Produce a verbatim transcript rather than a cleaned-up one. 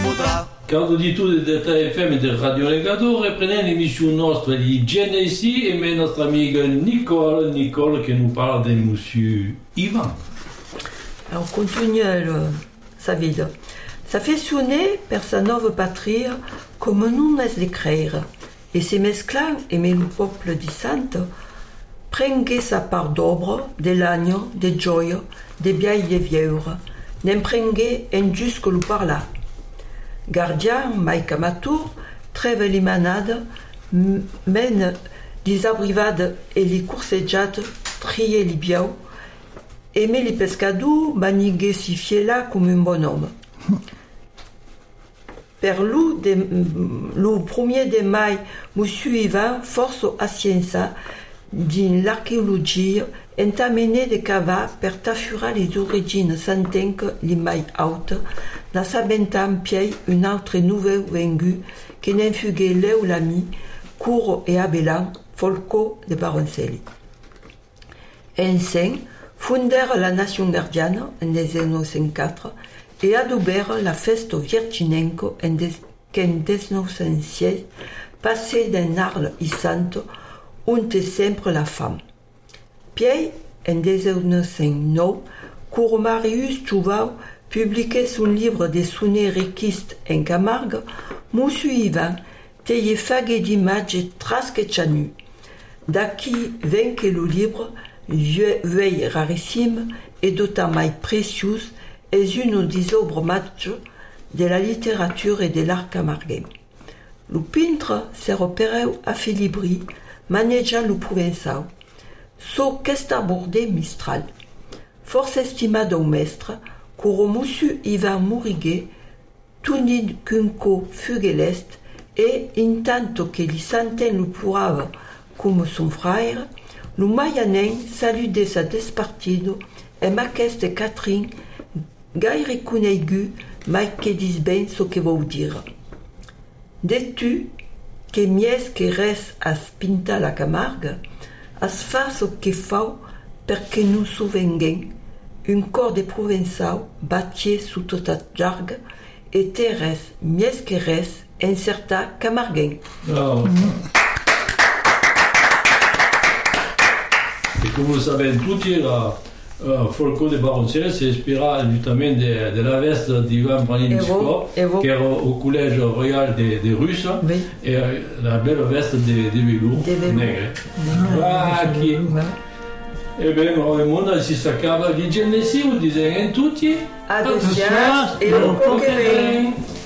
potrà. Caro uditore di T F M del Radio Legatore, prendiamo l'émission nostra di Genesis e notre amica Nicole, Nicole qui nous parle de Monsieur Ivan. Alors, on continue le, sa vie. Ça fait sonner per sa nova patria comme non es d'écrire, et ses mesclans et le peuple di Santo prenghe sa part d'obra, de l'agno, de gioia, de biai de vieure, n'en prenghe en jusque lo parla. Gardien, mai camatur, treve limanade, men disabrivade e li courseggiate, trie li biau, aimé li pescadou, manighe si fiela come un bon homme. Per l'u de, lo premier de mai, Monsieur Ivan force a scienza din l'archeologia entamene de cava per tafura les origines s'entenc li mai out, da sabentam piei un altre nouvel vengu che n'en fughe leu l'ami, Curo e Abelan, Folco de Baroncelli. Ensen, fondèrent la nation gardiana en mille neuf cent quatre et adobèrent la festo virginenco en mille neuf cent seize, passé d'un arle i santo, unte sempre la femme. Piei, en mille neuf cent neuf, Curo Marius Chouvau publiquait son livre de sonnets riquistes en Camargue, Monsieur Ivan teie faghe d'images trasche chanu. Daqui venque le livre, vieille rarissime et d'autant mai précieuse, est une des œuvres majeures de la littérature et de l'art camarguais. Le peintre s'est repéré à Filibri, maneggiant le provençal, so qu'est abordé Mistral. Force estimé au maître, Curo Monsieur Ivan Mouriguet, tunid cunco fugelest, et intanto che li santen lo purava come son frère, le Mayanen saludait sa despartido et ma queste Catherine gaire coneigu mai que dis ben ce que vou dire. Des-tu que mies que res as pinta la Camargue, as fa ce que fau perque nous souvenguem, un corps de provençal batier sous tota jargue, et te res mies que res en certa Camarguem. Oh. Mm-hmm. Et comme vous savez tutti, la uh, Folco de Baroncelli si ispira justement de, de la veste d'Ivan Branichko, qui est au collège royal des, des Russes, oui. Et euh, la belle veste de, de velours nègre. Ah, qui... E bene, il mondo si staccava di Genesis, dicono tutti. Adesso, e un po' che